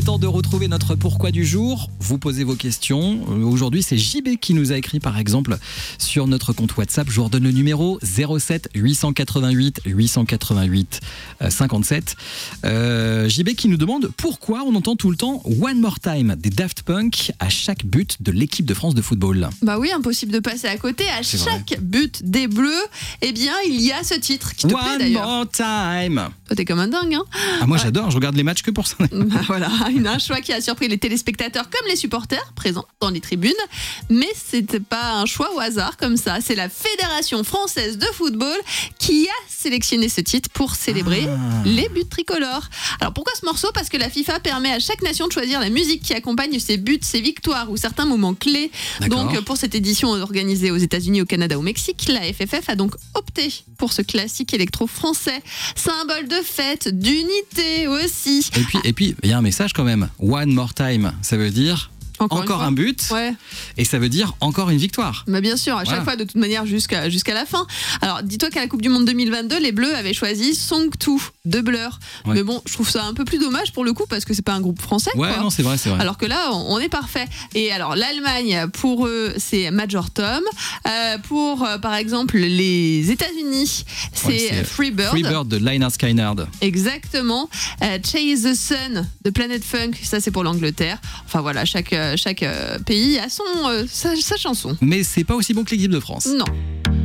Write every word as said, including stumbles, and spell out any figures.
temps de retrouver notre pourquoi du jour. Vous posez vos questions. Aujourd'hui, c'est J B qui nous a écrit par exemple sur notre compte WhatsApp. Je vous redonne le numéro zéro sept huit cent quatre-vingt-huit huit cent quatre-vingt-huit cinquante-sept. Euh, J B qui nous demande pourquoi on entend tout le temps One More Time des Daft Punk à chaque but de l'équipe de France de football. Bah oui, impossible de passer à côté. À C'est chaque vrai. but des Bleus, eh bien, il y a ce titre qui te plaît One d'ailleurs. More Time. Toi, t'es comme un dingue, hein. Ah, moi j'adore, je regarde les matchs que pour ça. Bah voilà, une- un choix qui a surpris les téléspectateurs comme les supporters présents dans les tribunes. Mais c'était pas un choix au hasard comme ça. C'est la Fédération française de football qui a sélectionné ce titre pour célébrer Ah. les buts tricolores. Alors pourquoi ce morceau ? Parce que la FIFA permet à chaque nation de choisir la musique qui accompagne ses buts, ses victoires ou certains moments clés. D'accord. Donc pour cette édition organisée aux États-Unis, au Canada, au Mexique, la F F F a donc opté pour ce classique électro français, symbole de fête, d'unité aussi. Et puis, et puis, il y a un message quand même. One more time, ça veut dire Encore encore, une fois. un but, Ouais. et ça veut dire encore une victoire. Bah bien sûr, à chaque Voilà. fois, de toute manière, jusqu'à jusqu'à la fin. Alors, dis-toi qu'à la Coupe du Monde deux mille vingt-deux, les Bleus avaient choisi Song deux de Blur. Ouais. Mais bon, je trouve ça un peu plus dommage pour le coup, parce que c'est pas un groupe français. Ouais, quoi. non, c'est vrai, c'est vrai. Alors que là, on on est parfait. Et alors, l'Allemagne, pour eux, c'est Major Tom. Euh, pour, euh, par exemple, les États-Unis, c'est Ouais, c'est Freebird. Freebird de Lynyrd Skynyrd. Exactement. Euh, Chase the Sun de Planet Funk, ça c'est pour l'Angleterre. Enfin voilà, chaque, euh, chaque euh, pays a son, euh, sa, sa chanson. Mais c'est pas aussi bon que l'équipe de France. Non.